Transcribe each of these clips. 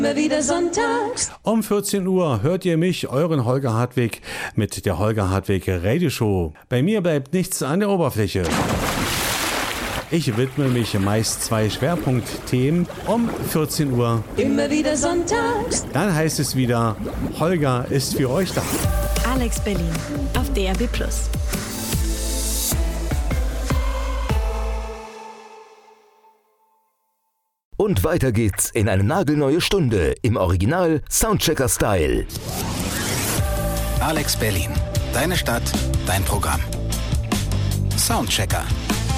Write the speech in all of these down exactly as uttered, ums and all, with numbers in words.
Immer wieder sonntags. Um vierzehn Uhr hört ihr mich, euren Holger Hartwig, mit der Holger Hartwig Radioshow. Bei mir bleibt nichts an der Oberfläche. Ich widme mich meist zwei Schwerpunktthemen um vierzehn Uhr. Immer wieder sonntags. Dann heißt es wieder, Holger ist für euch da. Alex Berlin auf D R B plus. Und weiter geht's in eine nagelneue Stunde im Original Soundchecker-Style. Alex Berlin. Deine Stadt, dein Programm. Soundchecker.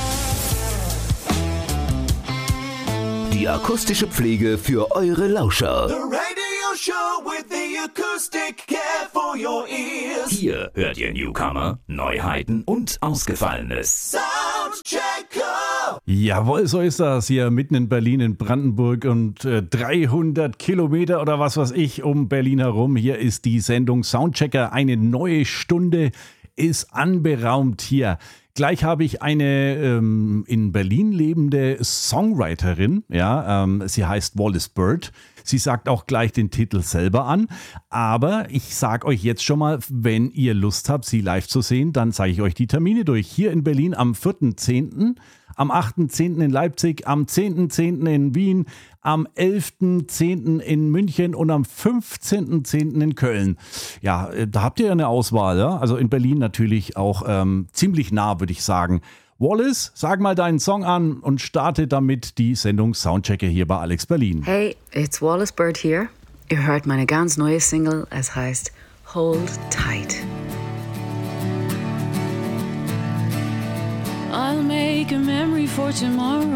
Die akustische Pflege für eure Lauscher. The radio show with the acoustic care for your ears. Hier hört ihr Newcomer, Neuheiten und Ausgefallenes. Soundchecker. Jawohl, so ist das hier mitten in Berlin, in Brandenburg und äh, dreihundert Kilometer oder was weiß ich um Berlin herum. Hier ist die Sendung Soundchecker. Eine neue Stunde ist anberaumt hier. Gleich habe ich eine ähm, in Berlin lebende Songwriterin. Ja, ähm, sie heißt Wallace Bird. Sie sagt auch gleich den Titel selber an. Aber ich sage euch jetzt schon mal, wenn ihr Lust habt, sie live zu sehen, dann zeige ich euch die Termine durch. Hier in Berlin am vierten zehnten, am achten zehnten in Leipzig, am zehnten zehnten in Wien, am elften zehnten in München und am fünfzehnten zehnten in Köln. Ja, da habt ihr eine Auswahl. Ja? Also in Berlin natürlich auch ähm, ziemlich nah, würde ich sagen. Wallace, sag mal deinen Song an und starte damit die Sendung Soundchecker hier bei Alex Berlin. Hey, it's Wallace Bird here. Ihr hört meine ganz neue Single, es heißt Hold Tight. I'll make a memory for tomorrow.